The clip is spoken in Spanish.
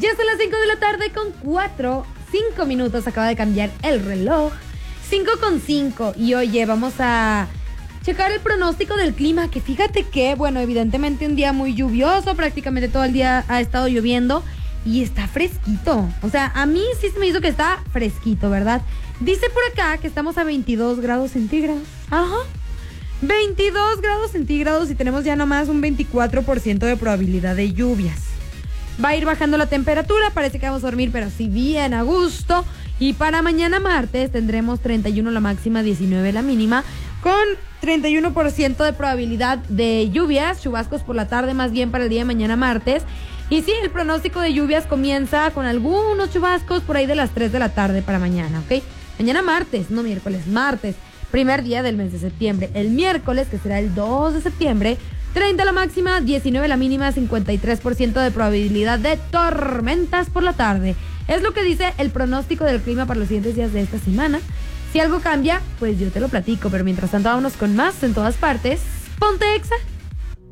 Ya son las 5 de la tarde con 5 minutos. Acaba de cambiar el reloj. 5:05. Y oye, vamos a checar el pronóstico del clima. Que fíjate que, bueno, evidentemente un día muy lluvioso. Prácticamente todo el día ha estado lloviendo. Y está fresquito. O sea, a mí sí se me hizo que está fresquito, ¿verdad? Dice por acá que estamos a 22 grados centígrados. Ajá. 22 grados centígrados y tenemos ya nomás un 24% de probabilidad de lluvias. Va a ir bajando la temperatura, parece que vamos a dormir, pero sí bien a gusto. Y para mañana martes tendremos 31 la máxima, 19 la mínima, con 31% de probabilidad de lluvias, chubascos por la tarde más bien para el día de mañana martes. Y sí, el pronóstico de lluvias comienza con algunos chubascos por ahí de las 3 de la tarde para mañana, ¿ok? Mañana martes, no miércoles, martes, primer día del mes de septiembre. El miércoles, que será el 2 de septiembre, 30 la máxima, 19 la mínima, 53% de probabilidad de tormentas por la tarde. Es lo que dice el pronóstico del clima para los siguientes días de esta semana. Si algo cambia, pues yo te lo platico, pero mientras tanto vámonos con más en todas partes. Ponte Exa.